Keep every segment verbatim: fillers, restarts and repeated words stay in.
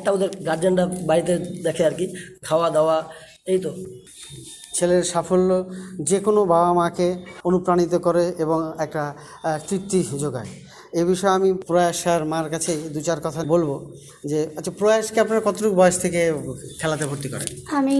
একটা ওদের গার্জেনরা বাড়িতে দেখে আর কি, খাওয়া দাওয়া এই তো। ছেলের সাফল্য যে কোনো বাবা মাকে অনুপ্রাণিত করে এবং একটা তৃপ্তি যোগায়। এ বিষয়ে আমি প্রয়াস স্যার মার কাছে দু চার কথা বলবো যে আচ্ছা, প্রয়াসকে আপনারা কতটুকু বয়স থেকে খেলাতে ভর্তি করেন? আমি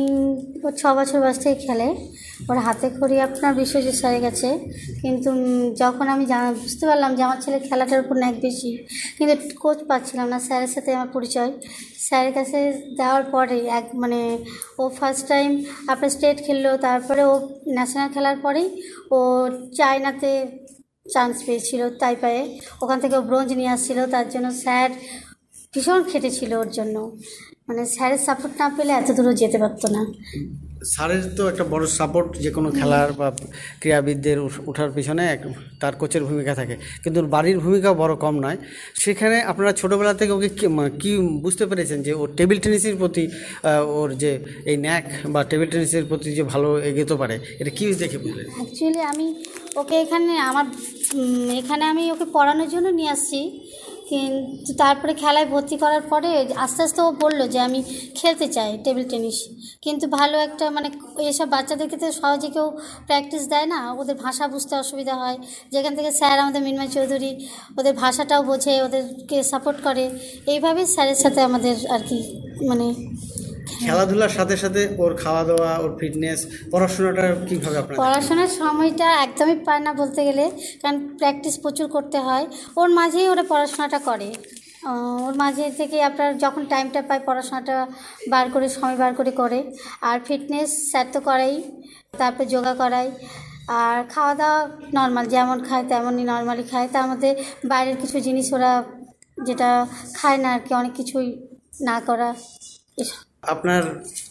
ছ বছর বয়স থেকে খেলে, ওর হাতে খড়ি আপনার বিশ্বজিৎ স্যারের কাছে। কিন্তু যখন আমি জানা বুঝতে পারলাম যে আমার ছেলে খেলাটার উপর ন্যাক বেশি, কিন্তু কোচ পাচ্ছিলাম না, স্যারের সাথে আমার পরিচয়। স্যারের কাছে দেওয়ার পরে এক মানে ও ফার্স্ট টাইম আপনার স্টেট খেললো, তারপরে ও ন্যাশনাল খেলার পরেই ও চায়নাতে চান্স পেয়েছিল তাইপায়ে, ওখান থেকে ও ব্রোঞ্জ নিয়ে আসছিলো। তার জন্য স্যার ভীষণ খেটেছিল ওর জন্য, মানে স্যারের সাপোর্ট না পেলে এত দূরও যেতে পারতো না। স্যারের তো একটা বড় সাপোর্ট যে কোনো খেলার বা ক্রীড়াবিদদের ওঠার পিছনে তার কোচের ভূমিকা থাকে, কিন্তু বাড়ির ভূমিকাও বড় কম নয়। সেখানে আপনারা ছোটোবেলা থেকে ওকে কী বুঝতে পেরেছেন যে ওর টেবিল টেনিসের প্রতি ওর যে এই ন্যাক বা টেবিল টেনিসের প্রতি যে ভালো এগোতে পারে, এটা কী দেখে বুঝলেন? অ্যাকচুয়ালি আমি ওকে এখানে আমার এখানে আমি ওকে পড়ানোর জন্য নিয়ে আসছি, কিন্তু তারপরে খেলায় ভর্তি করার পরে আস্তে আস্তে ও বললো যে আমি খেলতে চাই টেবিল টেনিস। কিন্তু ভালো একটা মানে এসব বাচ্চাদেরকে তো সহজে কেউ প্র্যাকটিস দেয় না, ওদের ভাষা বুঝতে অসুবিধা হয়। যেখান থেকে স্যার আমাদের মিনময় চৌধুরী ওদের ভাষাটাও বোঝে, ওদেরকে সাপোর্ট করে, এইভাবেই স্যারের সাথে আমাদের আর কি মানে খেলাধুলার সাথে সাথে ওর খাওয়া দাওয়া, ওর ফিটনেস, পড়াশোনাটা কীভাবে আপনার? পড়াশোনার সময়টা একদমই পায় না বলতে গেলে, কারণ প্র্যাকটিস প্রচুর করতে হয়। ওর মাঝেই ওরা পড়াশোনাটা করে, ওর মাঝে থেকে আপনার যখন টাইমটা পায় পড়াশোনাটা বার করে সময় বার করে করে। আর ফিটনেস স্যার তো করাই, তারপর যোগা করাই। আর খাওয়া দাওয়া নর্মাল যেমন খায় তেমনই নর্মালি খায়, তার মধ্যে বাইরের কিছু জিনিস ওরা যেটা খায় না আর কি, অনেক কিছুই না করা এসব। আপনার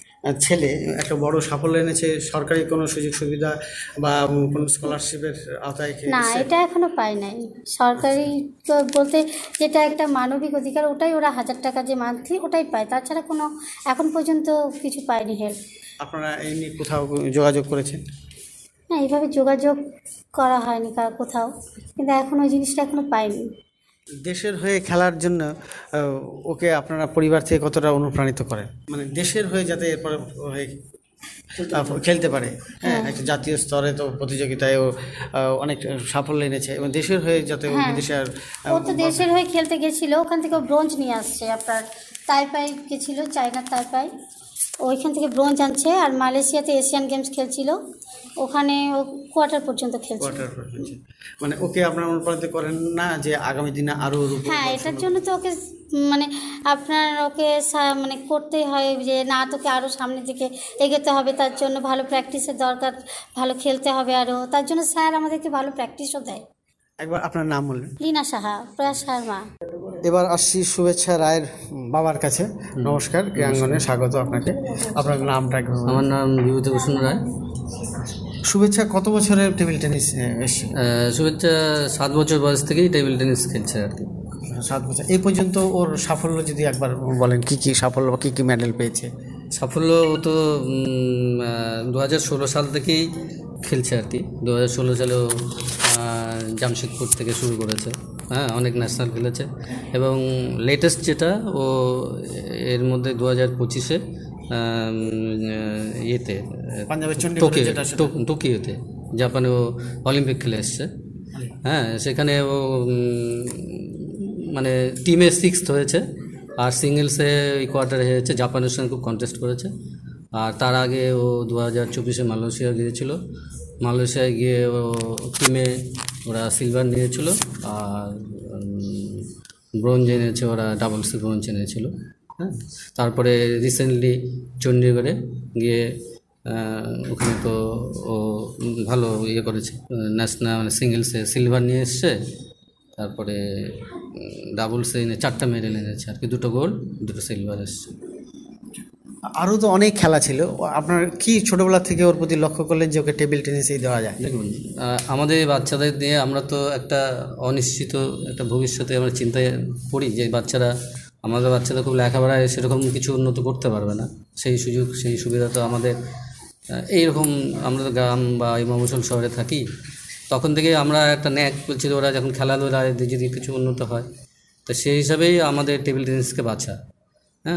ছেলে একটা বড় সাফল্য এনেছে, সরকারি কোনো সুযোগ সুবিধা বা কোনো স্কলারশিপের আওতায়? না, এটা এখনো পাই নাই। সরকারি বলতে যেটা একটা মানবিক অধিকার, ওটাই ওরা হাজার টাকা যে মান্থলি ওটাই পায়, তাছাড়া কোনো এখন পর্যন্ত কিছু পায়নি হেল্প। আপনারা এই নিয়ে কোথাও যোগাযোগ করেছেন? না, এইভাবে যোগাযোগ করা হয়নি কার কোথাও, কিন্তু এখন ওই জিনিসটা এখনো পাইনি। দেশের হয়ে খেলার জন্য ওকে আপনারা পরিবার থেকে কতটা অনুপ্রাণিত করেন, মানে দেশের হয়ে যাতে এরপরে হয়ে খেলতে পারে? হ্যাঁ, একটা জাতীয় স্তরে তো প্রতিযোগিতায় ও অনেক সাফল্য এনেছে এবং দেশের হয়ে যাতে বিদেশে আর ও তো দেশের হয়ে খেলতে গেছিলো, ওখান থেকে ব্রোঞ্জ নিয়ে আসছে। আপনার তাইপাই গেছিলো, চায়নার তাইপাই, ওইখান থেকে ব্রোঞ্জ আনছে। আর মালয়েশিয়াতে এশিয়ান গেমস খেলছিল, ওখানে ও কোয়ার্টার পর্যন্ত খেলছে। কোয়ার্টার পর্যন্ত মানে ওকে আপনারা অনুপ্রাণিত করেন না যে আগামী দিনে আরও? হ্যাঁ, এটার জন্য তো ওকে মানে আপনার ওকে মানে করতেই হয় যে না, তোকে আরও সামনের দিকে এগোতে হবে, তার জন্য ভালো প্র্যাকটিসের দরকার, ভালো খেলতে হবে আরও, তার জন্য স্যার আমাদেরকে ভালো প্র্যাকটিসও দেয়। একবার আপনার নাম বললেন? লীনা সাহা, প্রয়াস সাহার মা। এবার আসছি শুভেচ্ছা রায়ের বাবার কাছে। নমস্কার, ক্রীড়াঙ্গনে স্বাগত আপনাকে। আপনার নামটা? আমার নাম বিভূতিভূষণ রায়। শুভেচ্ছা কত বছরের টেবিল টেনিস এসছে? শুভেচ্ছা সাত বছর বয়স থেকেই টেবিল টেনিস খেলছে আর কি। সাত বছর এই পর্যন্ত ওর সাফল্য যদি একবার বলেন, কী কী সাফল্য বা কী কী মেডেল পেয়েছে? সাফল্য ও তো দু হাজার ষোলো সাল থেকেই খেলছে আর কি। দু হাজার ষোলো সালেও জামশেদপুর থেকে শুরু করেছে, হ্যাঁ, অনেক ন্যাশনাল খেলেছে। এবং লেটেস্ট যেটা ও এর মধ্যে দু হাজার পঁচিশে ইয়েতে টোকিওতে জাপানে ও অলিম্পিক খেলে এসছে। হ্যাঁ, সেখানে ও মানে টিমে সিক্সথ হয়েছে, আর সিঙ্গেলসে ওই কোয়ার্টারে হয়েছে, জাপানের সঙ্গে খুব কন্টেস্ট করেছে। আর তার আগে ও দু হাজার চব্বিশে মালয়েশিয়া গিয়েছিল, মালয়েশিয়ায় গিয়ে ও টিমে ওরা সিলভার নিয়েছিল, আর ব্রোঞ্জ এনেছে ওরা, ডাবলসে ব্রোঞ্জ এনেছিল। হ্যাঁ, তারপরে রিসেন্টলি চণ্ডীগড়ে গিয়ে ওখানে তো ও ভালো ইয়ে করেছে, ন্যাশনাল মানে সিঙ্গেলসে সিলভার নিয়ে এসছে, তারপরে ডাবলসে এনে চারটা মেডেল এনেছে আর কি, দুটো গোল্ড দুটো সিলভার এসছে। আরও তো অনেক খেলা ছিল, আপনার কি ছোটোবেলা থেকে ওর প্রতি লক্ষ্য করলেন যে ওকে টেবিল টেনিসেই দেওয়া যায়? দেখুন, আমাদের বাচ্চাদের নিয়ে আমরা তো একটা অনিশ্চিত একটা ভবিষ্যতে আমরা চিন্তায় পড়ি যে বাচ্চারা আমাদের বাচ্চারা খুব লেখাপড়ায় সেরকম কিছু উন্নত করতে পারবে না, সেই সুযোগ সেই সুবিধা তো আমাদের এইরকম, আমরা তো গ্রাম বা এই মফস্বল শহরে থাকি, তখন থেকে আমরা একটা ন্যাক বলছিল ওরা যখন খেলাধুলায় যদি কিছু উন্নত হয়, তো সেই হিসাবেই আমাদের টেবিল টেনিসকে বাছা।